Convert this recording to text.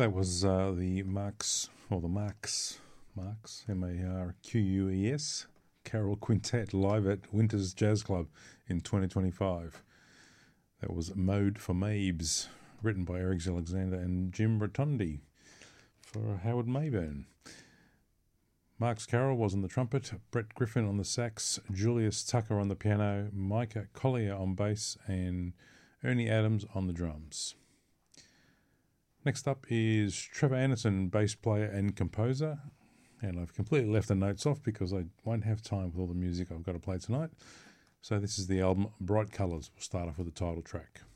That was the Marques, Marquess, Carol Quintet live at Winters Jazz Club in 2025. That was Mode for Mabes, written by Eric Alexander and Jim Rotondi for Howard Mayburn. Marques Carroll was on the trumpet, Brett Griffin on the sax, Julius Tucker on the piano, Micah Collier on bass, and Ernie Adams on the drums. Next up is Trevor Anderson, bass player and composer. And I've completely left the notes off because I won't have time with all the music I've got to play tonight. So this is the album Bright Colours. We'll start off with the title track.